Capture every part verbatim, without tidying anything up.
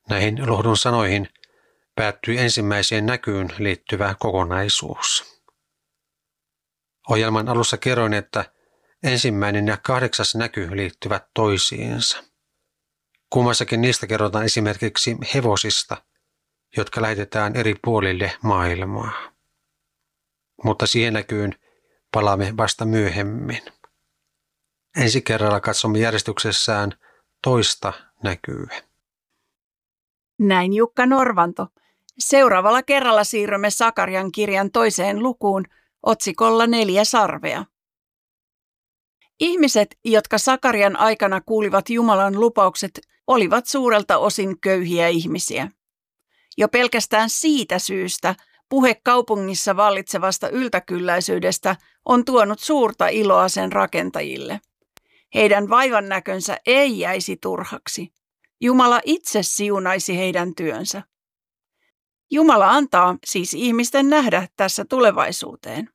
Näihin lohdun sanoihin päättyi ensimmäiseen näkyyn liittyvä kokonaisuus. Ohjelman alussa kerroin, että ensimmäinen ja kahdeksas näky liittyvät toisiinsa. Kummassakin niistä kerrotaan esimerkiksi hevosista, jotka lähetetään eri puolille maailmaa. Mutta siihen näkyyn palaamme vasta myöhemmin. Ensi kerralla katsomme järjestyksessään toista näkyä. Näin Jukka Norvanto. Seuraavalla kerralla siirrymme Sakarian kirjan toiseen lukuun otsikolla Neljä sarvea. Ihmiset, jotka Sakarian aikana kuulivat Jumalan lupaukset, olivat suurelta osin köyhiä ihmisiä. Jo pelkästään siitä syystä puhe kaupungissa vallitsevasta yltäkylläisyydestä on tuonut suurta iloa sen rakentajille. Heidän vaivannäkönsä ei jäisi turhaksi. Jumala itse siunaisi heidän työnsä. Jumala antaa siis ihmisten nähdä tässä tulevaisuuteen.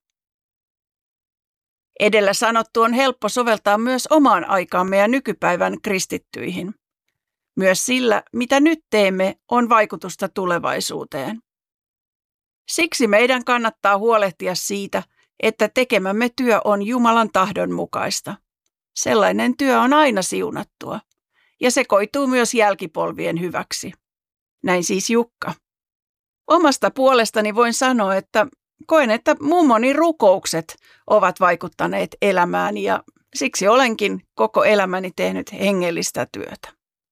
Edellä sanottu on helppo soveltaa myös omaan aikaamme ja nykypäivän kristittyihin. Myös sillä, mitä nyt teemme, on vaikutusta tulevaisuuteen. Siksi meidän kannattaa huolehtia siitä, että tekemämme työ on Jumalan tahdon mukaista. Sellainen työ on aina siunattua, ja se koituu myös jälkipolvien hyväksi. Näin siis Jukka. Omasta puolestani voin sanoa, että koen, että mummoni rukoukset ovat vaikuttaneet elämääni ja siksi olenkin koko elämäni tehnyt hengellistä työtä.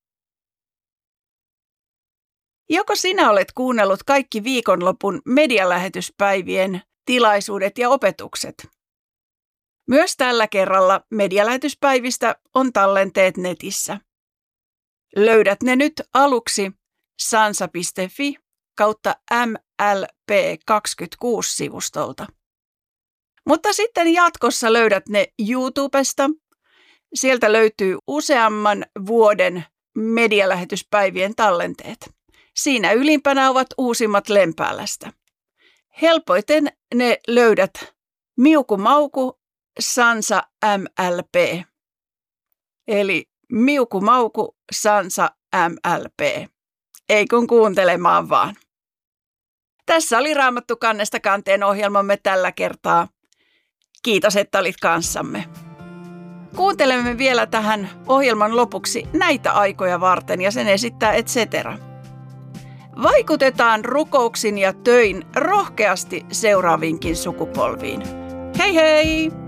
Joko sinä olet kuunnellut kaikki viikonlopun medialähetyspäivien tilaisuudet ja opetukset? Myös tällä kerralla medialähetyspäivistä on tallenteet netissä. Löydät ne nyt aluksi sansa piste fi kautta M L P kaksikymmentäkuusi-sivustolta. Mutta sitten jatkossa löydät ne YouTubesta. Sieltä löytyy useamman vuoden medialähetyspäivien tallenteet. Siinä ylimpänä ovat uusimmat Lempäälästä. Helpoiten ne löydät Miuku Mauku Sansa M L P. Eli Miuku Mauku Sansa M L P. Ei kun kuuntelemaan vaan. Tässä oli Raamattu kannesta kanteen ohjelmamme tällä kertaa. Kiitos, että olit kanssamme. Kuuntelemme vielä tähän ohjelman lopuksi näitä aikoja varten ja sen esittää et cetera. Vaikutetaan rukouksin ja töin rohkeasti seuraaviinkin sukupolviin. Hei hei!